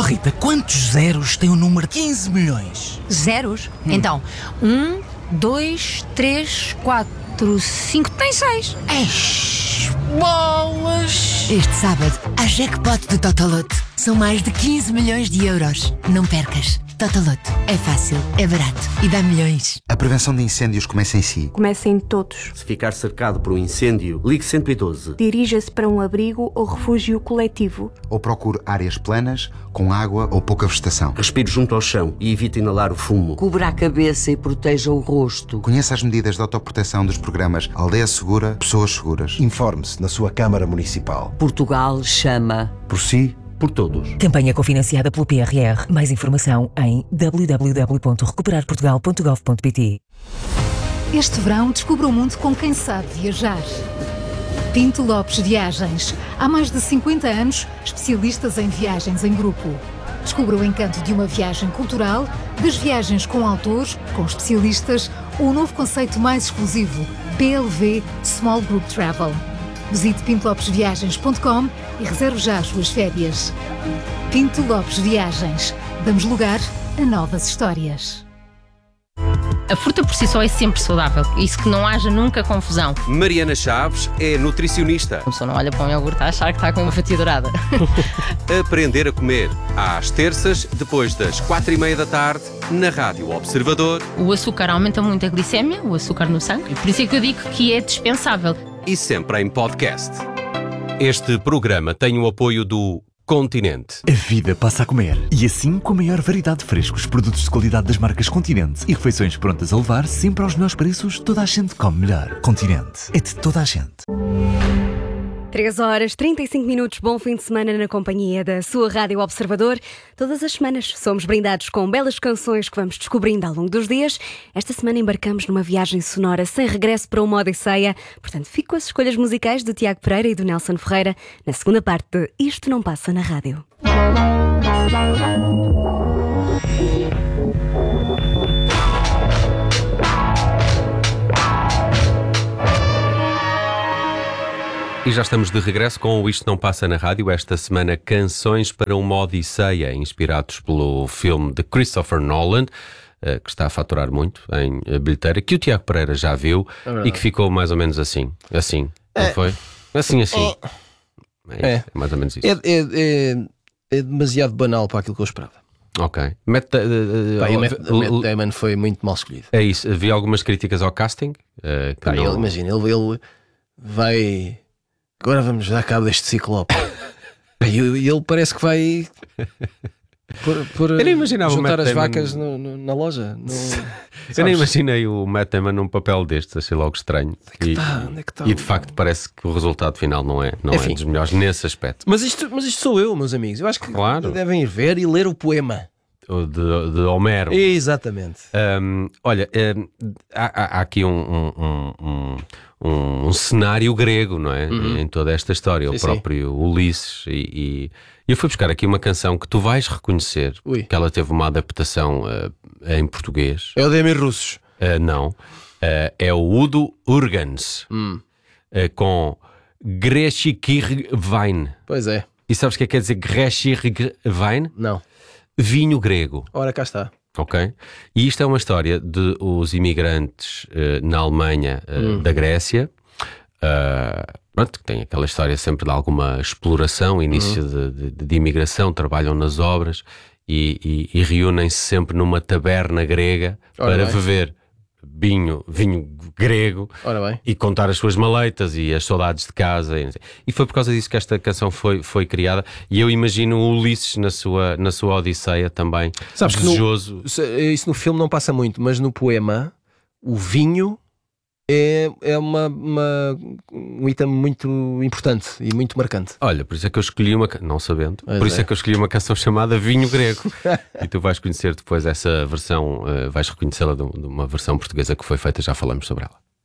Rita, quantos zeros tem o número 15 milhões? Zeros? Então, 1, 2, 3, 4, 5, tem 6. Eish, bolas! Este sábado, há jackpot do Totoloto. São mais de 15 milhões de euros. Não percas. Totoloto. É fácil, é barato e dá milhões. A prevenção de incêndios começa em si. Começa em todos. Se ficar cercado por um incêndio, ligue 112. Dirija-se para um abrigo ou refúgio coletivo. Ou procure áreas planas, com água ou pouca vegetação. Respire junto ao chão e evite inalar o fumo. Cubra a cabeça e proteja o rosto. Conheça as medidas de autoproteção dos programas Aldeia Segura, Pessoas Seguras. Informe-se na sua Câmara Municipal. Portugal chama. Por si, por todos. Campanha cofinanciada pelo PRR. Mais informação em www.recuperarportugal.gov.pt. Este verão descubra o mundo com quem sabe viajar. Pinto Lopes Viagens. Há mais de 50 anos, especialistas em viagens em grupo. Descubra o encanto de uma viagem cultural, das viagens com autores, com especialistas ou o novo conceito mais exclusivo, PLV Small Group Travel. Visite pintolopesviagens.com e reserve já as suas férias. Pinto Lopes Viagens. Damos lugar a novas histórias. A fruta por si só é sempre saudável. Isso que não haja nunca confusão. Mariana Chaves é nutricionista. A pessoa não olha para um iogurte a achar que está com uma fatia dourada. Aprender a comer. Às terças, depois das 4:30 da tarde, na Rádio Observador. O açúcar aumenta muito a glicémia, o açúcar no sangue. Por isso é que eu digo que é dispensável. E sempre em podcast. Este programa tem o apoio do Continente. A vida passa a comer. E assim, com a maior variedade de frescos, produtos de qualidade das marcas Continente e refeições prontas a levar sempre aos melhores preços, toda a gente come melhor. Continente. É de toda a gente. 3h35. Bom fim de semana na companhia da sua Rádio Observador. Todas as semanas somos brindados com belas canções que vamos descobrindo ao longo dos dias. Esta semana embarcamos numa viagem sonora sem regresso para uma odisseia. Portanto, fico com as escolhas musicais do Tiago Pereira e do Nelson Ferreira na segunda parte de Isto Não Passa na Rádio. E já estamos de regresso com o Isto Não Passa na Rádio. Esta semana, canções para uma odisseia, inspirados pelo filme de Christopher Nolan, que está a faturar muito em bilheteira, que o Tiago Pereira já viu e que ficou mais ou menos assim, não foi? Assim. É mais ou menos isso. É demasiado banal para aquilo que eu esperava. Ok. Matt Damon foi muito mal escolhido. É isso. Vi algumas críticas ao casting. Imagina, ele vai... Agora vamos dar cabo deste ciclope. E ele parece que vai juntar as vacas na loja. Eu nem imaginei o Matt Damon num papel destes, achei logo estranho. Onde é que tá? E de facto parece que o resultado final não é dos melhores nesse aspecto. Mas isto sou eu, meus amigos. Eu acho que devem ir ver e ler o poema de Homero. Exatamente. Olha, há aqui um cenário grego, não é? Em toda esta história, o próprio Ulisses. E eu fui buscar aqui uma canção que tu vais reconhecer, que ela teve uma adaptação em português. É o Demir Russos? Não. É o Udo Jürgens, com Greshikirvein. Pois é. E sabes o que quer dizer Greshikirvein? Não. Vinho grego. Ora, cá está. Ok? E isto é uma história de os imigrantes na Alemanha da Grécia. Que tem aquela história sempre de alguma exploração, início de imigração, trabalham nas obras e reúnem-se sempre numa taberna grega para beber vinho grego e contar as suas maleitas e as saudades de casa. E foi por causa disso que esta canção foi criada. E eu imagino o Ulisses na sua odisseia também. Sabes desejoso. Que isso no filme não passa muito, mas no poema o vinho é um item muito importante e muito marcante. Olha, por isso é que eu escolhi não sabendo, é que eu escolhi uma canção chamada Vinho Grego. E tu vais conhecer depois essa versão, vais reconhecê-la de uma versão portuguesa que foi feita, já falamos sobre ela.